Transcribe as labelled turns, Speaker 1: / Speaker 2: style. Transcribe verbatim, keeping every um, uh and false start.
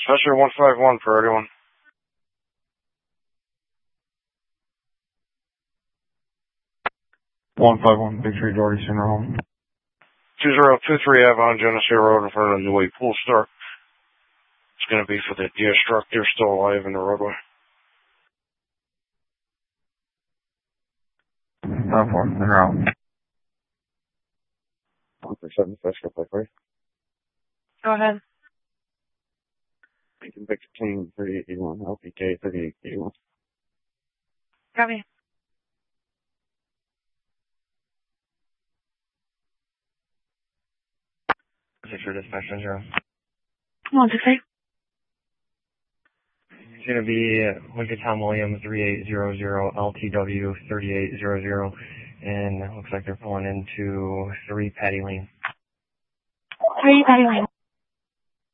Speaker 1: Dispatcher one five one, priority one.
Speaker 2: one five one, Big Tree, Doherty, Center Home.
Speaker 1: two zero two three Ave on Genesee Road in front of the New Pool Store. It's going to be for the Diaz truck. They're still alive in the roadway.
Speaker 2: nine four, they're out.
Speaker 1: one three seven, Fish, go play free.
Speaker 3: Go ahead.
Speaker 1: Lincoln Victor King, thirty-eight eighty-one, L P K, thirty-eight eighty-one.
Speaker 3: Copy.
Speaker 4: Picture dispatcher zero.
Speaker 3: one six eight.
Speaker 4: It's going to be Lincoln Tom Williams thirty-eight hundred L T W thirty-eight hundred, and it looks like they're pulling into three Patty Lane.
Speaker 3: three Patty Lane.